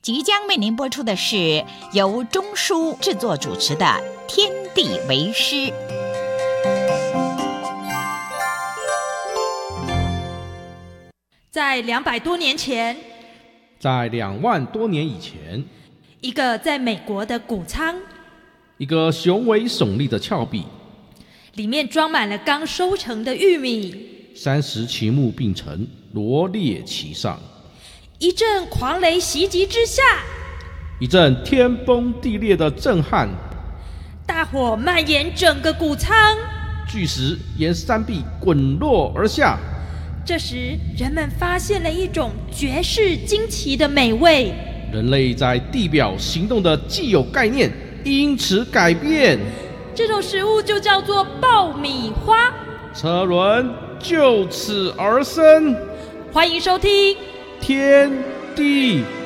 即将为您播出的是由钟书制作主持的《天地为师》。 在200多年前， 在2万多年以前， 一个在美国的谷仓， 一个雄伟耸立的峭壁， 里面装满了刚收成的玉米 ，30齐木并成，罗列其上。 一阵狂雷袭击之下， 一阵天崩地裂的震撼， 大火蔓延整个谷仓， 巨石沿山壁滚落而下。 这时，人们发现了一种绝世惊奇的美味。 人类在地表行动的既有概念因此改变， 这种食物就叫做爆米花。 车轮就此而生。 欢迎收听天地